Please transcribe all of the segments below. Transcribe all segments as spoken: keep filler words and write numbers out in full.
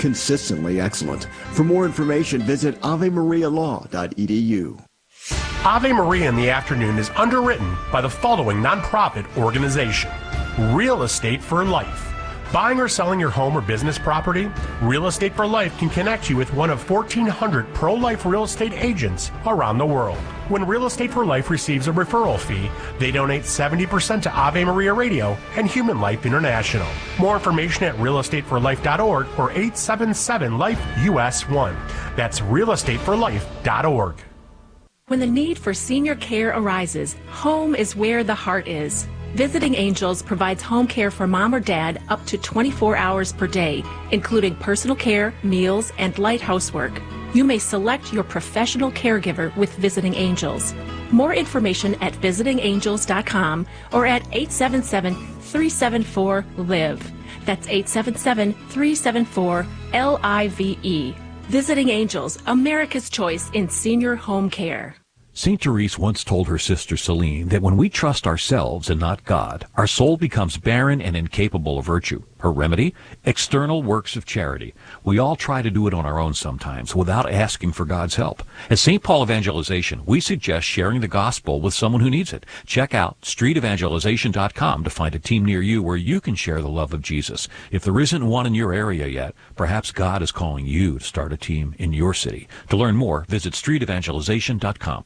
consistently excellent. For more information, visit ave maria law dot e d u. Ave Maria in the Afternoon is underwritten by the following nonprofit organization: Real Estate for Life. Buying or selling your home or business property? Real Estate for Life can connect you with one of fourteen hundred pro-life real estate agents around the world. When Real Estate for Life receives a referral fee, they donate seventy percent to Ave Maria Radio and Human Life International. More information at real estate for life dot org or eight seven seven life U S one. That's real estate for life dot org. When the need for senior care arises, home is where the heart is. Visiting Angels provides home care for mom or dad up to twenty-four hours per day, including personal care, meals, and light housework. You may select your professional caregiver with Visiting Angels. More information at visiting angels dot com or at eight seven seven, three seven four, L I V E. That's eight seven seven, three seven four, L I V E. Visiting Angels, America's choice in senior home care. Saint Therese once told her sister Celine that when we trust ourselves and not God, our soul becomes barren and incapable of virtue. Her remedy? External works of charity. We all try to do it on our own sometimes without asking for God's help. At Saint Paul Evangelization, we suggest sharing the gospel with someone who needs it. Check out street evangelization dot com to find a team near you where you can share the love of Jesus. If there isn't one in your area yet, perhaps God is calling you to start a team in your city. To learn more, visit street evangelization dot com.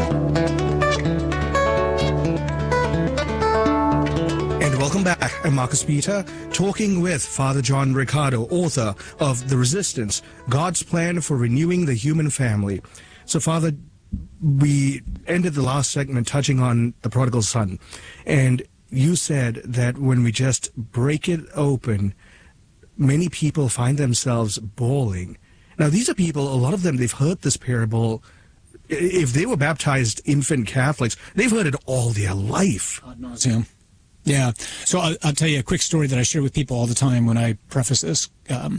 Welcome back. I'm Marcus Peter, talking with Father John Riccardo, author of The Resistance, God's Plan for Renewing the Human Family. So, Father, we ended the last segment touching on the prodigal son, and you said that when we just break it open, many people find themselves bawling. Now, these are people, a lot of them, they've heard this parable. If they were baptized infant Catholics, they've heard it all their life. Ad nauseam. Yeah. So I'll, I'll tell you a quick story that I share with people all the time when I preface this. Um,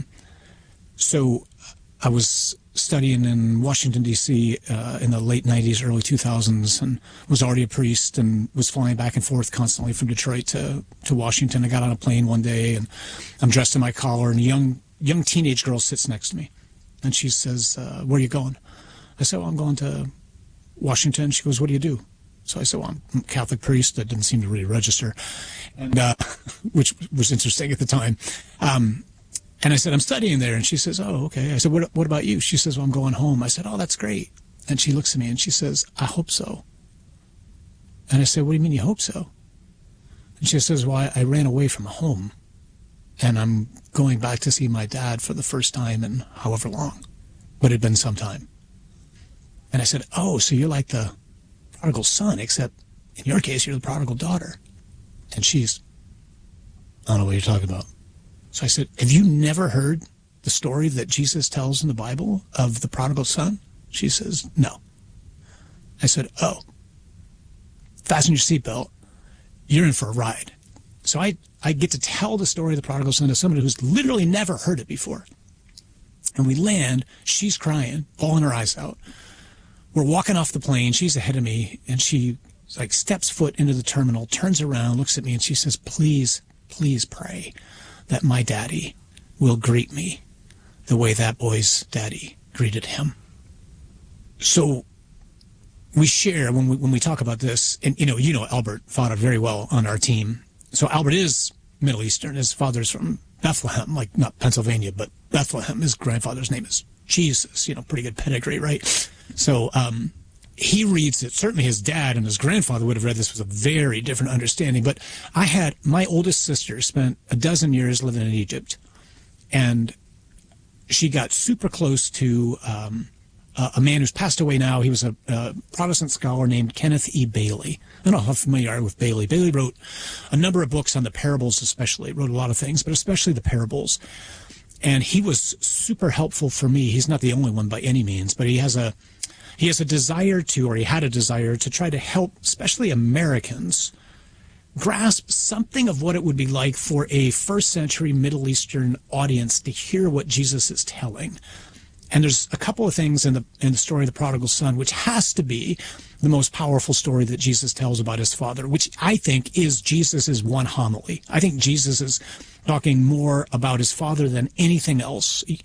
so I was studying in Washington, D C uh, in the late nineties, early two thousands, and was already a priest and was flying back and forth constantly from Detroit to, to Washington. I got on a plane one day, and I'm dressed in my collar, and a young, young teenage girl sits next to me. And she says, uh, where are you going? I said, well, I'm going to Washington. She goes, what do you do? So I said, well, I'm a Catholic priest. That didn't seem to really register, and uh, which was interesting at the time. Um, and I said, I'm studying there. And she says, oh, okay. I said, what, what about you? She says, well, I'm going home. I said, oh, that's great. And she looks at me and she says, I hope so. And I said, what do you mean you hope so? And she says, well, I, I ran away from home, and I'm going back to see my dad for the first time in however long, but it had been some time. And I said, oh, so you're like the prodigal son, except in your case, you're the prodigal daughter. And she's, I don't know what you're talking about. So I said, have you never heard the story that Jesus tells in the Bible of the prodigal son? She says, no. I said, oh, fasten your seatbelt. You're in for a ride. So I, I get to tell the story of the prodigal son to somebody who's literally never heard it before. And we land, she's crying, bawling her eyes out. We're walking off the plane. She's ahead of me, and she like steps foot into the terminal, turns around, looks at me, and she says, please, please pray that my daddy will greet me the way that boy's daddy greeted him. So we share when we when we talk about this, and you know, you know Albert Fada very well on our team. So Albert is Middle Eastern. His father's from Bethlehem, like not Pennsylvania, but Bethlehem. His grandfather's name is Jesus. You know, pretty good pedigree, right? So um, he reads it. Certainly his dad and his grandfather would have read this with a very different understanding. But I had, my oldest sister spent a dozen years living in Egypt, and she got super close to um, a, a man who's passed away now. He was a, a Protestant scholar named Kenneth E. Bailey. I don't know how familiar you are with Bailey. Bailey wrote a number of books on the parables especially, wrote a lot of things, but especially the parables. And he was super helpful for me. He's not the only one by any means, but he has a he has a desire to, or he had a desire to try to help, especially Americans, grasp something of what it would be like for a first century Middle Eastern audience to hear what Jesus is telling. And there's a couple of things in the in the story of the prodigal son, which has to be the most powerful story that Jesus tells about his father, which I think is Jesus's one homily. I think Jesus is talking more about his father than anything else.